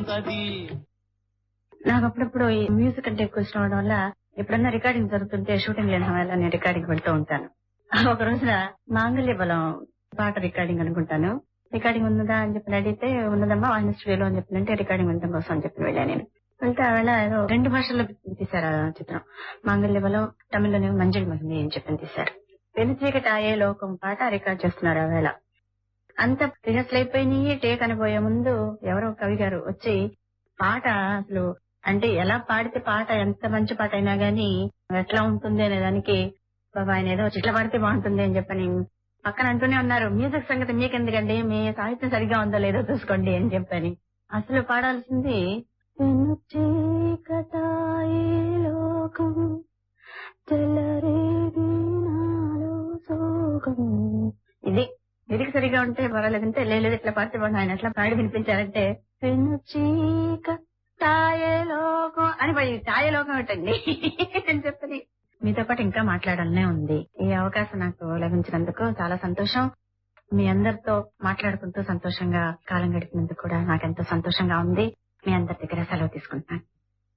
ఉంటది. నాకు అప్పుడప్పుడు ఈ మ్యూజిక్ అంటే ఎక్కువ ఇష్టం అవడం వల్ల ఎప్పుడన్నా రికార్డింగ్ జరుగుతుంటే షూటింగ్ లేని సమయాల్లో నేను రికార్డింగ్ వెళ్తూ ఉంటాను. ఒక రోజున మాంగళ్య బలం పాట రికార్డింగ్ అనుకుంటాను. రికార్డింగ్ ఉన్నదా అని చెప్పి అడిగితే ఉన్నదమ్మా వాయిస్ స్టూడియోలో అని చెప్పినంటే రికార్డింగ్ వినడం కోసం అని చెప్పి వెళ్ళాను నేను. వెళ్తే ఆవేళ ఏదో 2 భాషల్లో తీశారు ఆ చిత్రం. మాంగళ్య బలం తమిళ్లోనే మంజుల్ మహిళ అని చెప్పి తీశారు. వెనుచీకట ఏ లోకం పాట రికార్డ్ చేస్తున్నారు ఆవేళ. అంత రిహర్సల్ అయిపోయినాయి. టేక్ అనిపోయే ముందు ఎవరో కవి గారు వచ్చి పాట అసలు అంటే ఎలా పాడితే పాట ఎంత మంచి పాట అయినా గానీ ఎట్లా ఉంటుంది అనే దానికి బాబా ఆయన ఏదో ఇట్లా పాడితే బాగుంటుంది అని చెప్పని పక్కన అంటూనే ఉన్నారు. మ్యూజిక్ సంగతి మీకెందుకండి, మీ సాహిత్యం సరిగ్గా ఉందో లేదో చూసుకోండి అని చెప్పని. అసలు పాడాల్సింది చీకటాయే లోకం తెల్లరేగి నాలో సోగం. ఇది లిరిక్ సరిగా ఉంటే పర్వాలేదంటే లేదు ఇట్లా పాడితే బాగుంది. ఆయన ఎట్లా పాడి వినిపించారంటే ఛాయలోకం అని పోయి ఛాయలోకం ఏంటండి అని చెప్పని. మీతో పాటు ఇంకా మాట్లాడాలనే ఉంది. ఈ అవకాశం నాకు లభించినందుకు చాలా సంతోషం. మీ అందరితో మాట్లాడుకుంటూ సంతోషంగా కాలం గడిపినందుకు కూడా నాకెంతో సంతోషంగా ఉంది. మీ అందరి దగ్గర సెలవు తీసుకుంటున్నాను.